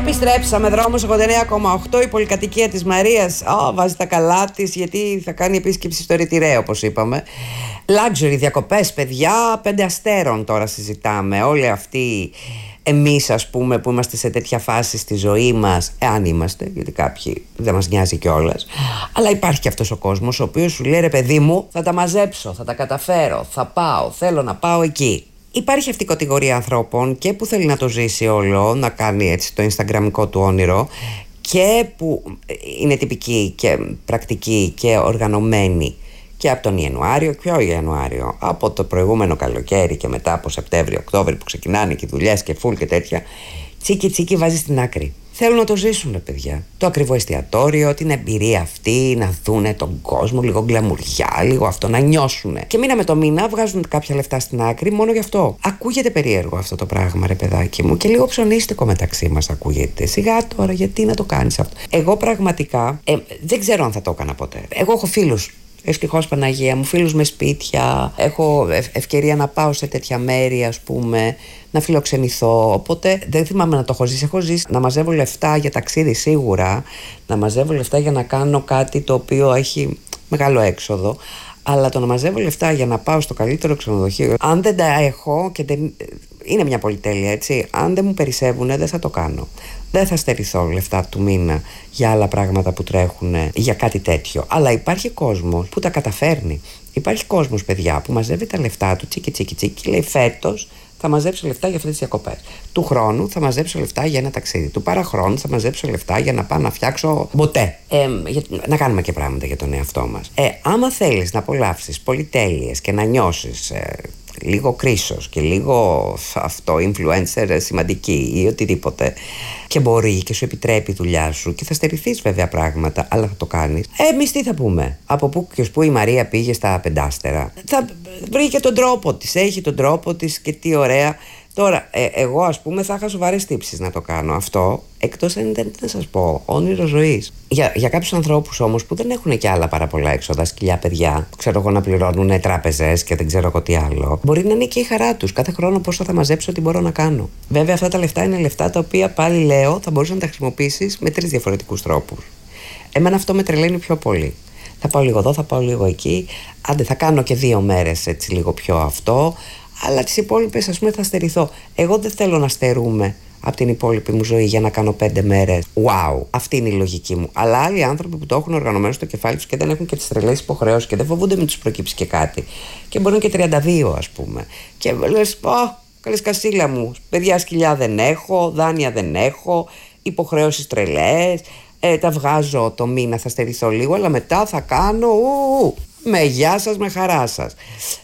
Επιστρέψαμε, δρόμος 89,8. Η πολυκατοικία της Μαρίας βάζει τα καλά της, γιατί θα κάνει επίσκεψη στο Ερυθρέα, όπως είπαμε. Luxury διακοπές, παιδιά, 5 αστέρων τώρα συζητάμε. Όλοι αυτοί εμείς, ας πούμε, που είμαστε σε τέτοια φάση στη ζωή μας, εάν είμαστε, γιατί κάποιοι δεν μας νοιάζει κιόλας. Αλλά υπάρχει και αυτός ο κόσμος ο οποίος σου λέει, ρε παιδί μου, θα τα μαζέψω, θα τα καταφέρω, θα πάω, θέλω να πάω εκεί. Υπάρχει αυτή η κατηγορία ανθρώπων και που θέλει να το ζήσει όλο, να κάνει έτσι το instagramικό του όνειρο, και που είναι τυπική και πρακτική και οργανωμένη και από τον Ιανουάριο. Ποιο Ιανουάριο? Από το προηγούμενο καλοκαίρι και μετά από Σεπτέμβριο, Οκτώβριο που ξεκινάνε και δουλειές και φουλ και τέτοια. Τσίκι τσίκι βάζει στην άκρη. Θέλουν να το ζήσουν, ρε παιδιά. Το ακριβό εστιατόριο, την εμπειρία αυτή, να δούνε τον κόσμο, λίγο γκλαμουριά, λίγο αυτό, να νιώσουν. Και μήνα με το μήνα βγάζουν κάποια λεφτά στην άκρη μόνο γι' αυτό. Ακούγεται περίεργο αυτό το πράγμα, ρε παιδάκι μου, και λίγο ψωνίστικο μεταξύ μας ακούγεται. Σιγά τώρα, γιατί να το κάνεις αυτό? Εγώ πραγματικά δεν ξέρω αν θα το έκανα ποτέ. Εγώ έχω φίλους. Ευτυχώς, Παναγία μου, φίλους με σπίτια. Έχω ευκαιρία να πάω σε τέτοια μέρη, ας πούμε, να φιλοξενηθώ. Οπότε δεν θυμάμαι να το έχω ζήσει. Έχω ζήσει να μαζεύω λεφτά για ταξίδι σίγουρα, να μαζεύω λεφτά για να κάνω κάτι το οποίο έχει μεγάλο έξοδο. Αλλά το να μαζεύω λεφτά για να πάω στο καλύτερο ξενοδοχείο, αν δεν τα έχω, και δεν... είναι μια πολυτέλεια, έτσι. Αν δεν μου περισσεύουνε, δεν θα το κάνω. Δεν θα στερηθώ λεφτά του μήνα για άλλα πράγματα που τρέχουν, για κάτι τέτοιο. Αλλά υπάρχει κόσμος που τα καταφέρνει. Υπάρχει κόσμος, παιδιά, που μαζεύει τα λεφτά του τσίκι τσίκι τσίκι, λέει φέτος θα μαζέψω λεφτά για αυτές τις διακοπές. Του χρόνου θα μαζέψω λεφτά για ένα ταξίδι. Του παραχρόνου θα μαζέψω λεφτά για να πάω να φτιάξω μποτέ. Να κάνουμε και πράγματα για τον εαυτό μας. Άμα θέλεις να απολαύσεις πολυτέλειες και να νιώσεις λίγο κρίσος και λίγο αυτό, influencer σημαντική ή οτιδήποτε, και μπορεί και σου επιτρέπει η δουλειά σου και θα στερηθείς βέβαια πράγματα, αλλά θα το κάνεις. Εμείς τι θα πούμε? Από πού και ως πού η Μαρία πήγε στα 5 άστερα. Θα βρει και τον τρόπο της, έχει τον τρόπο της, και τι ωραία. Τώρα, εγώ ας πούμε θα είχα σοβαρές τύψεις να το κάνω αυτό, εκτός αν δεν θα σας πω, όνειρο ζωής. Για κάποιους ανθρώπους όμως που δεν έχουν και άλλα πάρα πολλά έξοδα, σκυλιά παιδιά, ξέρω εγώ, να πληρώνουν τράπεζες και δεν ξέρω εγώ τι άλλο, μπορεί να είναι και η χαρά τους. Κάθε χρόνο πόσο θα μαζέψω, τι μπορώ να κάνω. Βέβαια, αυτά τα λεφτά είναι λεφτά τα οποία πάλι λέω θα μπορούσαν να τα χρησιμοποιήσεις με 3 διαφορετικούς τρόπους. Εμένα αυτό με τρελαίνει πιο πολύ. Θα πάω λίγο εδώ, θα πάω λίγο εκεί. Άντε, θα κάνω και 2 μέρες έτσι λίγο πιο αυτό. Αλλά τις υπόλοιπες, ας πούμε, θα στερηθώ. Εγώ δεν θέλω να στερούμε από την υπόλοιπη μου ζωή για να κάνω 5 μέρες. Wow, αυτή είναι η λογική μου. Αλλά άλλοι άνθρωποι που το έχουν οργανωμένο στο κεφάλι τους και δεν έχουν και τις τρελές υποχρεώσεις και δεν φοβούνται μην τους προκύψει και κάτι. Και μπορεί και 32, ας πούμε. Και λες, καλές κασίλα μου. Παιδιά, σκυλιά δεν έχω, δάνεια δεν έχω, υποχρεώσεις τρελές. Τα βγάζω το μήνα, θα στερηθώ λίγο, αλλά μετά θα κάνω. Με γεια σας, με χαρά σας.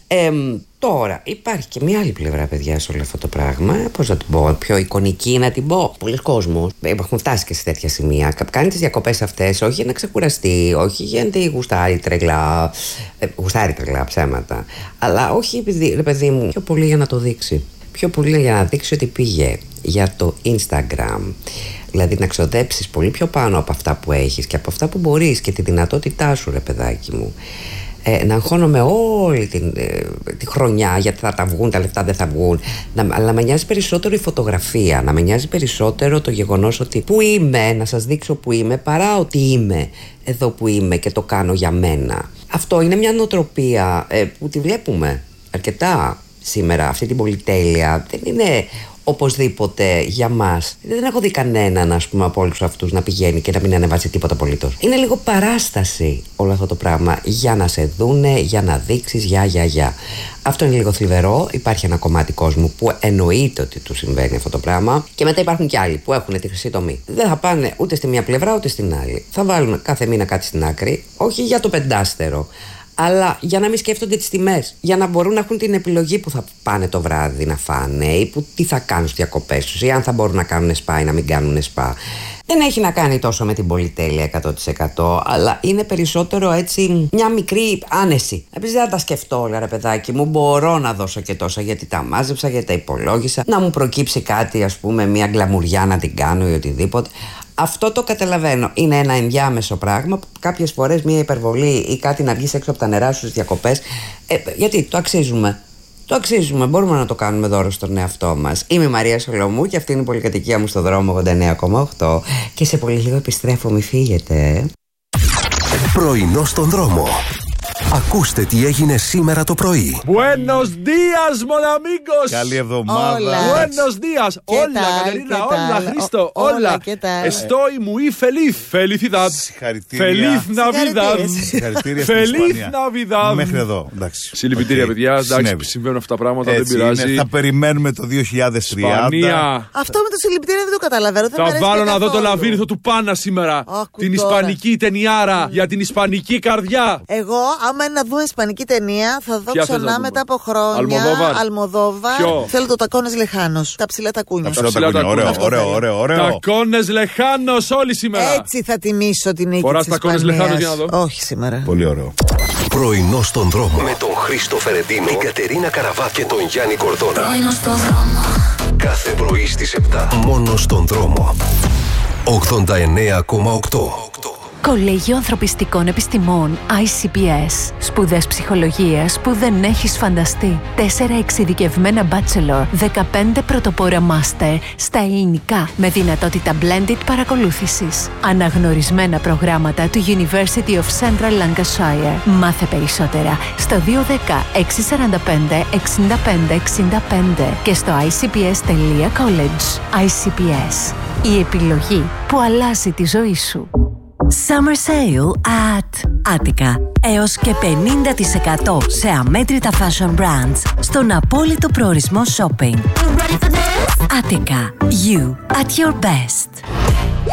Τώρα υπάρχει και μια άλλη πλευρά, παιδιά, σε όλο αυτό το πράγμα. Πώς να την πω, πιο εικονική να την πω. Πολλοί κόσμος έχουν φτάσει και σε τέτοια σημεία. Κάνει τις διακοπές αυτές όχι για να ξεκουραστεί, όχι γιατί γουστάρει τρελά. Γουστάρει τρελά ψέματα. Αλλά όχι επειδή, ρε παιδί μου, πιο πολύ για να το δείξει. Πιο πολύ για να δείξει ότι πήγε για το Instagram. Δηλαδή να ξοδέψεις πολύ πιο πάνω από αυτά που έχεις και από αυτά που μπορείς και τη δυνατότητά σου, ρε παιδάκι μου. Να αγχώνομαι όλη τη χρονιά γιατί θα τα βγουν, τα λεφτά δεν θα βγουν. Αλλά με νοιάζει περισσότερο η φωτογραφία, να με νοιάζει περισσότερο το γεγονός ότι που είμαι, να σας δείξω που είμαι, παρά ότι είμαι εδώ που είμαι και το κάνω για μένα. Αυτό είναι μια νοοτροπία που τη βλέπουμε αρκετά σήμερα, αυτή την πολυτέλεια. Δεν είναι οπωσδήποτε για μας. Δεν έχω δει κανέναν, ας πούμε, από όλους αυτούς να πηγαίνει και να μην ανεβάζει τίποτα απολύτως. Είναι λίγο παράσταση όλο αυτό το πράγμα για να σε δούνε, για να δείξεις, για. Αυτό είναι λίγο θλιβερό. Υπάρχει ένα κομμάτι κόσμου που εννοείται ότι του συμβαίνει αυτό το πράγμα. Και μετά υπάρχουν και άλλοι που έχουν τη χρυσή τομή. Δεν θα πάνε ούτε στη μία πλευρά ούτε στην άλλη. Θα βάλουν κάθε μήνα κάτι στην άκρη, όχι για το 5 άστερο. Αλλά για να μην σκέφτονται τις τιμές. Για να μπορούν να έχουν την επιλογή που θα πάνε το βράδυ να φάνε ή που τι θα κάνουν στις διακοπές τους ή αν θα μπορούν να κάνουν σπα ή να μην κάνουν σπα. Δεν έχει να κάνει τόσο με την πολυτέλεια 100%, αλλά είναι περισσότερο έτσι μια μικρή άνεση. Επίσης δεν θα τα σκεφτώ όλα, ρε παιδάκι μου. Μπορώ να δώσω και τόσα γιατί τα μάζεψα, γιατί τα υπολόγισα. Να μου προκύψει κάτι, ας πούμε, μια γκλαμουριά να την κάνω ή οτιδήποτε. Αυτό το καταλαβαίνω. Είναι ένα ενδιάμεσο πράγμα που κάποιες φορές μια υπερβολή ή κάτι να βγεις έξω από τα νερά σου στις διακοπές. Γιατί το αξίζουμε. Το αξίζουμε, μπορούμε να το κάνουμε δώρο στον εαυτό μας. Είμαι η Μαρία Σολομού και αυτή είναι η πολυκατοικία μου στο δρόμο 89,8. Και σε πολύ λίγο επιστρέφω, μη φύγετε. Πρωινό στον δρόμο. Ακούστε τι έγινε σήμερα το πρωί. Buenos días, mon amigos. Καλή εβδομάδα. Buenos días. Hola, Caterina. Hola, Cristo. Hola. Estoy muy feliz. Felicidad. Feliz Navidad. Feliz Navidad. Μέχρι εδώ. Εντάξει. Συλληπιτήρια, παιδιά. Εντάξει, συμβαίνουν αυτά τα πράγματα. Δεν πειράζει. Θα περιμένουμε το 2030. Αυτό με το συλληπιτήρια δεν το καταλαβαίνω. Θα βάλω να δω το λαβύρινθο του Πάνα σήμερα. Την ισπανική ταινιάρα για την ισπανική καρδιά. Εγώ, άμα είναι να δούμε ισπανική ταινία, θα δω ξανά μετά από χρόνια. Αλμοδόβαρ. Θέλω το Τακόνες Λεχάνος. Τα ψηλά τακούνια. Ωραίο. Τακόνες Λεχάνος όλοι σήμερα. Έτσι θα τιμήσω την νίκη. Φοράς Τακόνες Λεχάνος για να δω. Όχι σήμερα. Πολύ ωραίο. Πρωινό στον δρόμο. Με τον Χρήστο Φερεντίνο, την Κατερίνα Καραβά και τον Γιάννη Κορδόνα. Πρωινό στον δρόμο. Κάθε πρωί στις 7. Μόνο στον δρόμο. 89,8. Κολέγιο Ανθρωπιστικών Επιστημών ICPS. Σπουδές ψυχολογίας που δεν έχεις φανταστεί. 4 εξειδικευμένα bachelor, 15 πρωτοπόρα master στα ελληνικά με δυνατότητα blended παρακολούθησης. Αναγνωρισμένα προγράμματα του University of Central Lancashire. Μάθε περισσότερα στο 210 645 65 65 και στο icps.college. ICPS. Η επιλογή που αλλάζει τη ζωή σου. Summer Sale at Attica. Έως και 50% σε αμέτρητα fashion brands στον απόλυτο προορισμό shopping. Attica. You at your best.